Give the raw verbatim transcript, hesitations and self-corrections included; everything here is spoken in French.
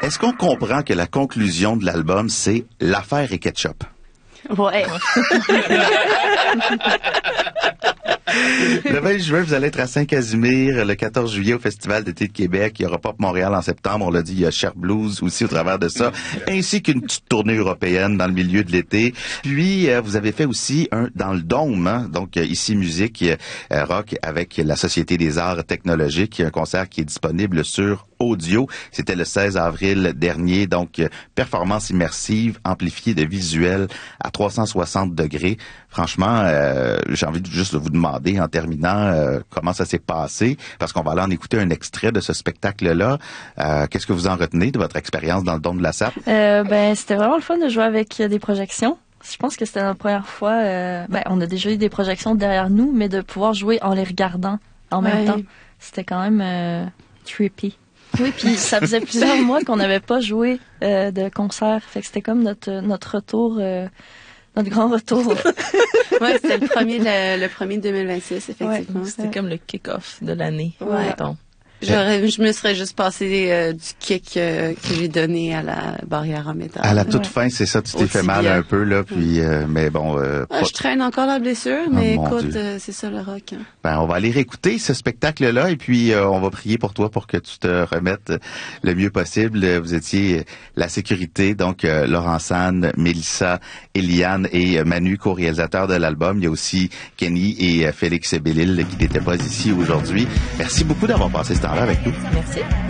Est-ce qu'on comprend que la conclusion de l'album, c'est l'affaire et ketchup? Ouais. Le vingt juin, vous allez être à Saint-Casimir. Le quatorze juillet, au Festival d'été de Québec. Il y aura Pop Montréal en septembre. On l'a dit, il y a Cher Blues aussi au travers de ça. Ainsi qu'une petite tournée européenne dans le milieu de l'été. Puis, euh, vous avez fait aussi un dans le Dôme, hein? Donc euh, ici musique euh, rock avec la Société des arts technologiques. Il y a un concert qui est disponible sur audio. C'était le seize avril dernier. Donc, euh, performance immersive, amplifiée de visuels à trois cent soixante degrés. Franchement, euh, j'ai envie de juste de vous demander en terminant euh, comment ça s'est passé, parce qu'on va aller en écouter un extrait de ce spectacle-là. Euh, qu'est-ce que vous en retenez de votre expérience dans le Dôme de la Sape? Euh, ben, c'était vraiment le fun de jouer avec des projections. Je pense que c'était notre première fois. Euh, ben, on a déjà eu des projections derrière nous, mais de pouvoir jouer en les regardant en même ouais. temps, c'était quand même euh, trippy. Oui, puis ça faisait plusieurs mois qu'on n'avait pas joué euh, de concert. Fait que c'était comme notre notre retour, euh, notre grand retour. Ouais, c'était le premier, le, le premier deux mille vingt-six, effectivement. Ouais, c'était comme le kick-off de l'année. Ouais. Mettons. J'aurais, je me serais juste passé euh, du kick euh, que j'ai donné à la barrière en métal. À la toute ouais. fin, c'est ça, tu t'es Au fait mal tibia. un peu, là, puis, euh, mais bon... Euh, Ouais, pas... je traîne encore la blessure, mais Oh, mon écoute, Dieu. euh, c'est ça le rock. Hein. Ben, on va aller réécouter ce spectacle-là et puis euh, on va prier pour toi pour que tu te remettes le mieux possible. Vous étiez la sécurité, donc euh, Laurent San, Mélissa, Eliane et euh, Manu, co-réalisateurs de l'album. Il y a aussi Kenny et euh, Félix Bellil qui n'étaient pas ici aujourd'hui. Merci beaucoup d'avoir passé ce temps-là avec nous. Merci.